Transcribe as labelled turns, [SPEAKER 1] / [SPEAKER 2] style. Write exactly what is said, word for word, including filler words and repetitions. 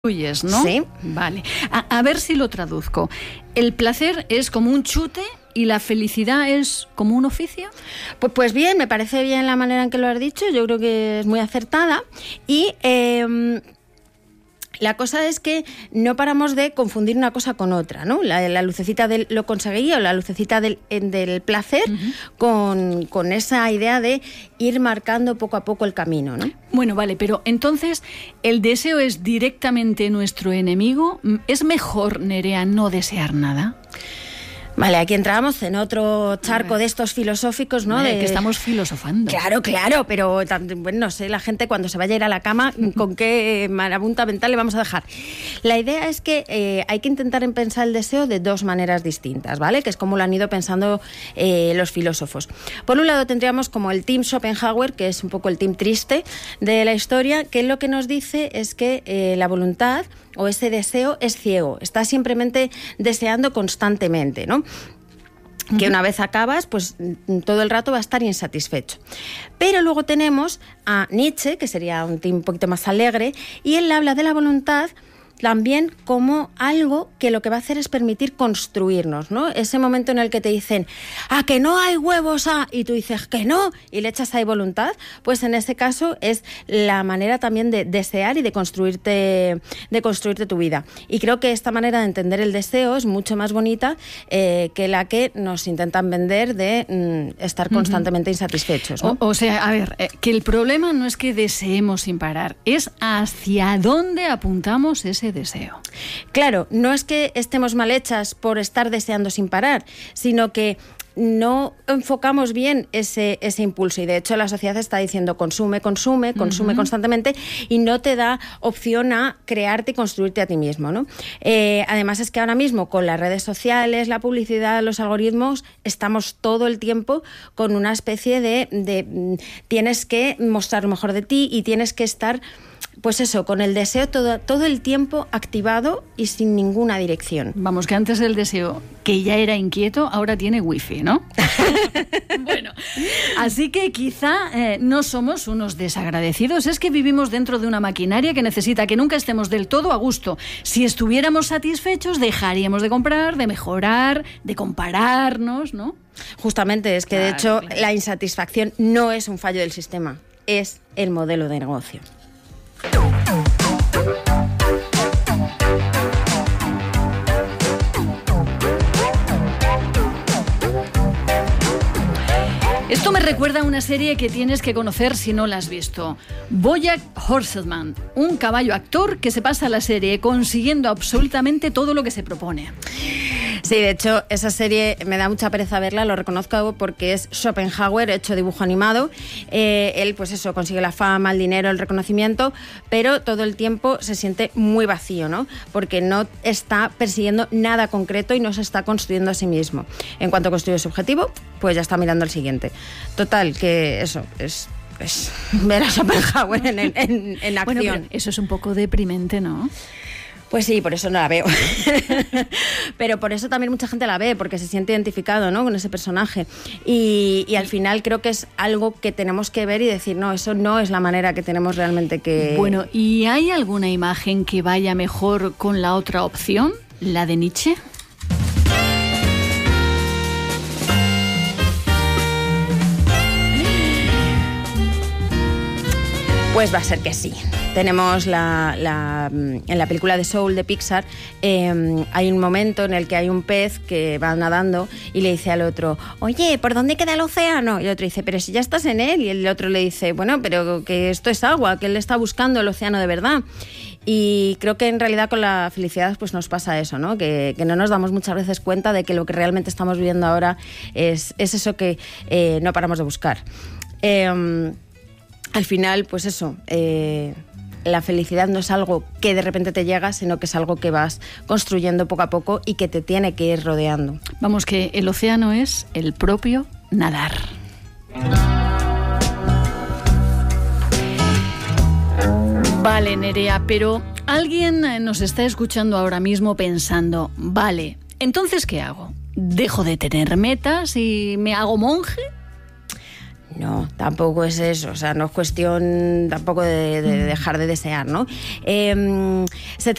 [SPEAKER 1] Huyes, ¿no?
[SPEAKER 2] Sí.
[SPEAKER 1] Vale. A, a ver si lo traduzco. ¿El placer es como un chute y la felicidad es como un oficio?
[SPEAKER 2] Pues, pues bien, me parece bien la manera en que lo has dicho. Yo creo que es muy acertada. Y eh, la cosa es que no paramos de confundir una cosa con otra, ¿no? La, la lucecita del lo conseguí o la lucecita del, del placer uh-huh. con, con esa idea de ir marcando poco a poco el camino, ¿no?
[SPEAKER 1] Bueno, vale, pero entonces, ¿el deseo es directamente nuestro enemigo? ¿Es mejor, Nerea, no desear nada?
[SPEAKER 2] Vale, aquí entramos en otro charco de estos filosóficos, ¿no?
[SPEAKER 1] Vale,
[SPEAKER 2] de
[SPEAKER 1] que estamos filosofando.
[SPEAKER 2] Claro, claro, pero bueno, no sé, la gente cuando se vaya a ir a la cama, ¿con qué marabunta mental le vamos a dejar? La idea es que eh, hay que intentar pensar el deseo de dos maneras distintas, ¿vale? Que es como lo han ido pensando eh, los filósofos. Por un lado tendríamos como el team Schopenhauer, que es un poco el team triste de la historia, que lo que nos dice es que eh, la voluntad o ese deseo es ciego, está simplemente deseando constantemente, ¿no? Que una vez acabas, pues todo el rato va a estar insatisfecho. Pero luego tenemos a Nietzsche, que sería un tipo un poquito más alegre, y él habla de la voluntad también como algo que lo que va a hacer es permitir construirnos, ¿no? Ese momento en el que te dicen, ¡ah, que no hay huevos, ah! Y tú dices, ¡que no! Y le echas ahí voluntad, pues en ese caso es la manera también de desear y de construirte, de construirte tu vida. Y creo que esta manera de entender el deseo es mucho más bonita eh, que la que nos intentan vender de mm, estar constantemente uh-huh. insatisfechos, ¿no?
[SPEAKER 1] O, o sea, a ver, eh, que el problema no es que deseemos sin parar, es hacia dónde apuntamos ese deseo.
[SPEAKER 2] Claro, no es que estemos mal hechas por estar deseando sin parar, sino que no enfocamos bien ese, ese impulso y de hecho la sociedad está diciendo consume, consume, consume uh-huh. constantemente y no te da opción a crearte y construirte a ti mismo, ¿no? Eh, además es que ahora mismo con las redes sociales, la publicidad, los algoritmos, estamos todo el tiempo con una especie de, de tienes que mostrar lo mejor de ti y tienes que estar pues eso, con el deseo todo, todo el tiempo activado y sin ninguna dirección.
[SPEAKER 1] Vamos, que antes el deseo, que ya era inquieto, ahora tiene wifi, ¿no? Bueno, así que quizá eh, no somos unos desagradecidos, es que vivimos dentro de una maquinaria que necesita que nunca estemos del todo a gusto. Si estuviéramos satisfechos, dejaríamos de comprar, de mejorar, de compararnos, ¿no?
[SPEAKER 2] Justamente, es que claro, de hecho claro. la insatisfacción no es un fallo del sistema, es el modelo de negocio.
[SPEAKER 1] Esto me recuerda a una serie que tienes que conocer si no la has visto. BoJack Horseman, un caballo actor que se pasa la serie consiguiendo absolutamente todo lo que se propone.
[SPEAKER 2] Sí, de hecho, esa serie me da mucha pereza verla, lo reconozco porque es Schopenhauer hecho dibujo animado. Eh, él, pues eso, consigue la fama, el dinero, el reconocimiento, pero todo el tiempo se siente muy vacío, ¿no? Porque no está persiguiendo nada concreto y no se está construyendo a sí mismo. En cuanto construye su objetivo, pues ya está mirando al siguiente. Total, que eso es... es ver a Schopenhauer en, en, en acción.
[SPEAKER 1] Bueno, pero eso es un poco deprimente, ¿no?
[SPEAKER 2] Pues sí, por eso no la veo. Pero por eso también mucha gente la ve, porque se siente identificado, ¿no?, con ese personaje. Y, y al final creo que es algo que tenemos que ver y decir, no, eso no es la manera que tenemos realmente que...
[SPEAKER 1] Bueno, ¿y hay alguna imagen que vaya mejor con la otra opción, la de Nietzsche?
[SPEAKER 2] Pues va a ser que sí. Tenemos la, la, en la película de Soul de Pixar eh, hay un momento en el que hay un pez que va nadando y le dice al otro, oye, ¿por dónde queda el océano? Y el otro dice, pero si ya estás en él. Y el otro le dice, bueno, pero que esto es agua, que él está buscando el océano de verdad. Y creo que en realidad con la felicidad pues nos pasa eso, ¿no? Que, que no nos damos muchas veces cuenta de que lo que realmente estamos viviendo ahora es, es eso que eh, no paramos de buscar. Eh, al final, pues eso... Eh, la felicidad no es algo que de repente te llega, sino que es algo que vas construyendo poco a poco y que te tiene que ir rodeando.
[SPEAKER 1] Vamos, que el océano es el propio nadar. Vale, Nerea, pero alguien nos está escuchando ahora mismo pensando, vale, ¿entonces qué hago? ¿Dejo de tener metas y me hago monje?
[SPEAKER 2] No, tampoco es eso, o sea, no es cuestión tampoco de, de dejar de desear, ¿no? Eh, se